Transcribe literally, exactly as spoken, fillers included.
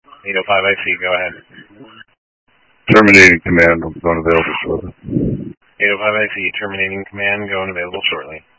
eight oh five I C, go ahead. Terminating command, going available shortly. eight oh five I C, terminating command, going available shortly.